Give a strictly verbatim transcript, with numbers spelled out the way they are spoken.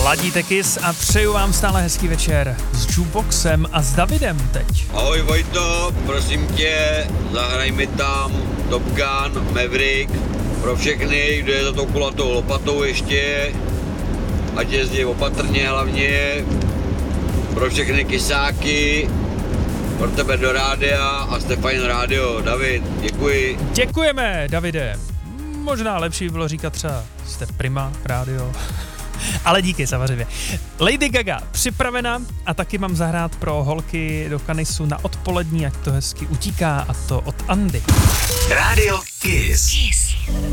Ladíte Kiss a přeju vám stále hezký večer s Jukeboxem a s Davidem teď. Ahoj Vojto, prosím tě, zahraj mi tam Top Gun, Maverick, pro všechny, kdo je za tou kulatou lopatou ještě, ať jezdí opatrně hlavně, pro všechny kysáky, pro tebe do rádia a jste fajn rádio. David, děkuji. Děkujeme, Davide. Možná lepší bylo říkat třeba jste Prima rádio. Ale díky samozřejmě. Lady Gaga připravena a taky mám zahrát pro holky do Kanisu na odpolední, ať to hezky utíká, a to od Andy. Rádio Kiss. Kiss.